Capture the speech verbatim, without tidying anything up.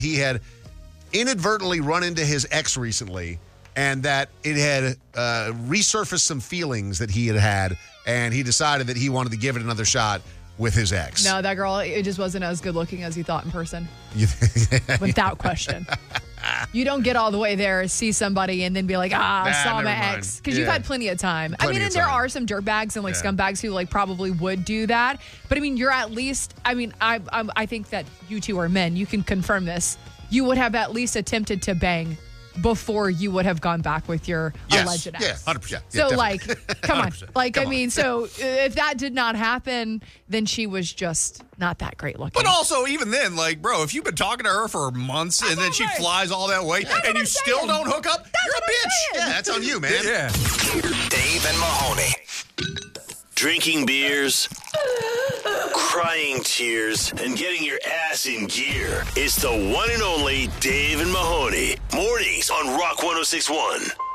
he had inadvertently run into his ex recently, and that it had uh, resurfaced some feelings that he had had, and he decided that he wanted to give it another shot with his ex. No, that girl, it just wasn't as good looking as you thought in person. Without question. You don't get all the way there, see somebody, and then be like, ah, I Nah, saw my never mind. ex. Because Yeah. you've had plenty of time. Plenty I mean, of and there time. are some dirtbags and like Yeah. scumbags who like probably would do that. But I mean, you're at least, I mean, I, I, I think that you two are men. You can confirm this. You would have at least attempted to bang before you would have gone back with your Yes. alleged ex. Yeah, one hundred percent. So, Yeah, like, come on. Like, Come I on. mean, so if that did not happen, then she was just not that great looking. But also, even then, like, bro, if you've been talking to her for months and then what she I'm saying. flies all that way That's what and you I'm still saying. don't hook up, you're a what I'm bitch. saying. Yeah, that's on you, man. Yeah. Dave and Mahoney. Drinking beers, crying tears, and getting your ass in gear. It's the one and only Dave and Mahoney. Mornings on Rock one oh six point one.